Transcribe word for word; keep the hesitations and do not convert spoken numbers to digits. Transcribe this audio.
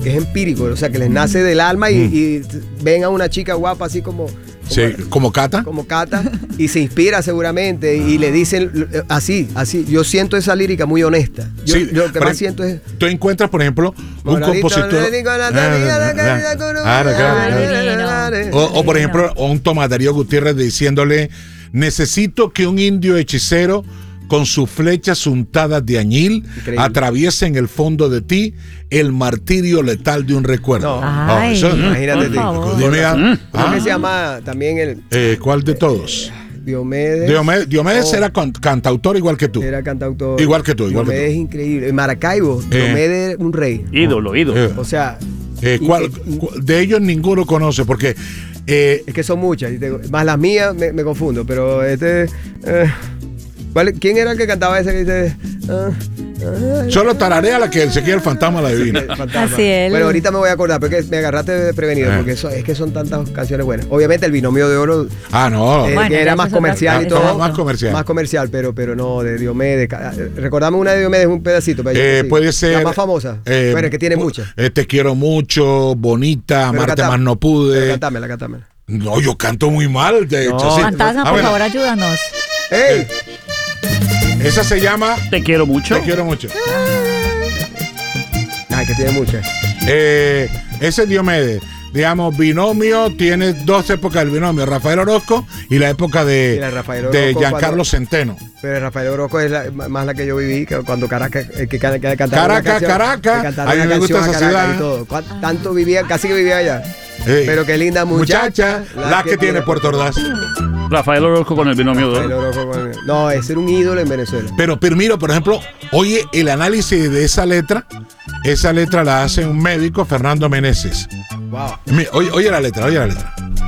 porque es empírico, o sea, que les nace del alma y, mm. y ven a una chica guapa así como... como sí, como Cata. Como Cata, y se inspira seguramente, y le dicen así, así. Yo siento esa lírica muy honesta. Yo, sí, yo lo que más siento es... Tú encuentras, por ejemplo, un Moradito, compositor... O, o, por ejemplo, un Tomás Darío Gutiérrez diciéndole: necesito que un indio hechicero con sus flechas untadas de añil increíble. Atraviesa en el fondo de ti el martirio letal de un recuerdo. No. Ay, oh, eso, imagínate. Dime, ¿ah? ¿Cómo que se llama también el...? Eh, ¿Cuál de todos? Diomedes. Diomedes, Diomedes oh. era cantautor igual que tú. Era cantautor. Igual que tú. Igual Diomedes que tú. Es increíble. En Maracaibo, eh. Diomedes un rey. Ídolo, ídolo. Eh. O sea... Eh, ¿cuál, cuál, de ellos ninguno conoce, porque... Eh, es que son muchas, más las mías me, me confundo, pero este... Eh, ¿cuál, ¿Quién era el que cantaba ese que dice...? Uh, uh, Solo tararea la que enseguida el fantasma la adivina. Así es. Bueno, ahorita me voy a acordar, porque me agarraste prevenido, eh. porque eso, es que son tantas canciones buenas. Obviamente el Binomio de Oro... Ah, no. Eh, bueno, que era más comercial y todo. Más comercial. Más comercial, pero, pero no, de Diomedes. Recordame una de Diomedes, un pedacito. Eh, sí. Puede ser... La más famosa. Eh, bueno, es que tiene muchas. Eh, te quiero mucho, bonita, pero amarte cantame, más no pude. Cantámela, cantámela. No, yo canto muy mal. De hecho, no. sí. Fantasma, por favor, ayúdanos. ¡Ey! Esa se llama... Te quiero mucho. Te quiero mucho. Ay, que tiene muchas. Eh, ese es Diomedes. Digamos, Binomio tiene dos épocas del Binomio, Rafael Orozco y la época de, la Rafael de Giancarlo cuando, Centeno. Pero Rafael Orozco es la, más la que yo viví, que cuando Caracas, que, que, que cantaba Caracas, Caracas, a mí me gusta esa ciudad. Y todo. Tanto vivía, casi que vivía allá. Hey. Pero qué linda muchacha, muchacha la, la que, que tiene Puerto Ordaz. Rafael Orozco con el Binomio de Oro. Con... No, es ser un ídolo en Venezuela. Pero Pirmiro, por ejemplo, oye el análisis de esa letra. Esa letra la hace un médico, Fernando Meneses. Wow. Oye, oye la letra, oye la letra.